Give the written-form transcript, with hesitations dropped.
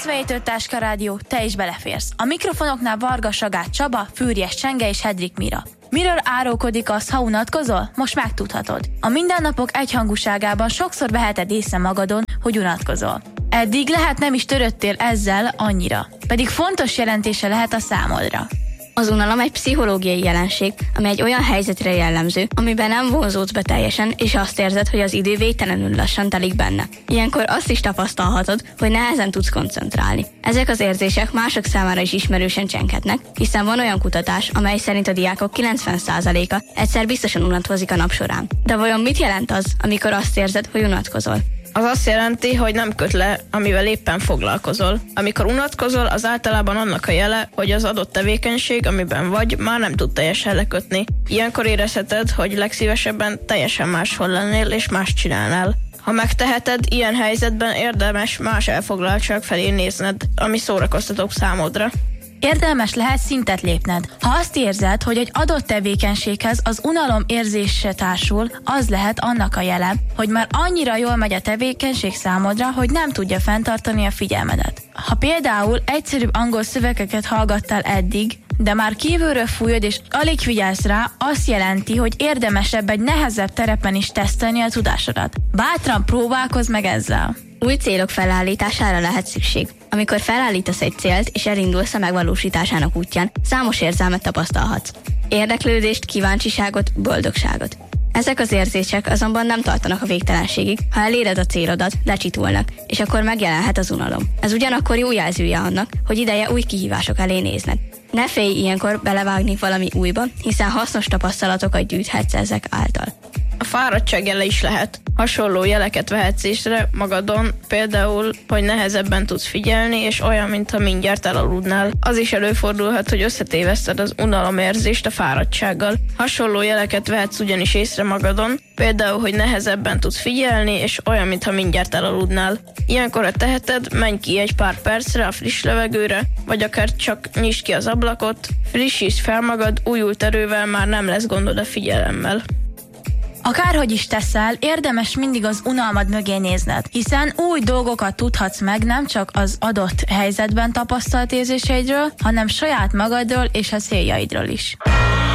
Észrevétő Táska Rádió, te is beleférsz. A mikrofonoknál Varga Sagát Csaba, Fűrjes Csenge és Hedrik Mira. Miről árulkodik az, ha unatkozol? Most megtudhatod. A mindennapok egyhangúságában sokszor veheted észre magadon, hogy unatkozol. Eddig lehet nem is törődtél ezzel annyira, pedig fontos jelentése lehet a számodra. Az unalom egy pszichológiai jelenség, ami egy olyan helyzetre jellemző, amiben nem vonzódsz be teljesen, és azt érzed, hogy az idő végtelenül lassan telik benne. Ilyenkor azt is tapasztalhatod, hogy nehezen tudsz koncentrálni. Ezek az érzések mások számára is ismerősen csenghetnek, hiszen van olyan kutatás, amely szerint a diákok 90%-a egyszer biztosan unatkozik a nap során. De vajon mit jelent az, amikor azt érzed, hogy unatkozol? Az azt jelenti, hogy nem köt le, amivel éppen foglalkozol. Amikor unatkozol, az általában annak a jele, hogy az adott tevékenység, amiben vagy, már nem tud teljesen lekötni. Ilyenkor érezheted, hogy legszívesebben teljesen máshol lennél és más csinálnál. Ha megteheted, ilyen helyzetben érdemes más elfoglaltság felé nézned, ami szórakoztatóbb számodra. Érdemes lehet szintet lépned. Ha azt érzed, hogy egy adott tevékenységhez az unalom érzése társul, az lehet annak a jele, hogy már annyira jól megy a tevékenység számodra, hogy nem tudja fenntartani a figyelmedet. Ha például egyszerűbb angol szövegeket hallgattál eddig, de már kívülről fújod és alig figyelsz rá, azt jelenti, hogy érdemesebb egy nehezebb terepen is tesztelni a tudásodat. Bátran próbálkozz meg ezzel! Új célok felállítására lehet szükség. Amikor felállítasz egy célt és elindulsz a megvalósításának útján, számos érzelmet tapasztalhatsz. Érdeklődést, kíváncsiságot, boldogságot. Ezek az érzések azonban nem tartanak a végtelenségig, ha eléred a célodat, lecsitulnak, és akkor megjelenhet az unalom. Ez ugyanakkor jó jelzője annak, hogy ideje új kihívások elé nézned. Ne félj ilyenkor belevágni valami újba, hiszen hasznos tapasztalatokat gyűjthetsz ezek által. A fáradtság jele is lehet. Hasonló jeleket vehetsz észre magadon, például, hogy nehezebben tudsz figyelni, és olyan, mintha mindjárt elaludnál. Az is előfordulhat, hogy összetéveszted az unalomérzést a fáradtsággal. Hasonló jeleket vehetsz ugyanis észre magadon, például, hogy nehezebben tudsz figyelni, és olyan, mintha mindjárt elaludnál. Ilyenkor, ha teheted, menj ki egy pár percre a friss levegőre, vagy akár csak nyisd ki az ablakot, frissítsd fel magad, újult erővel már nem lesz gondod a figyelemmel. Akárhogy is teszel, érdemes mindig az unalmad mögé nézned, hiszen új dolgokat tudhatsz meg nem csak az adott helyzetben tapasztalt érzéseidről, hanem saját magadról és a céljaidról is.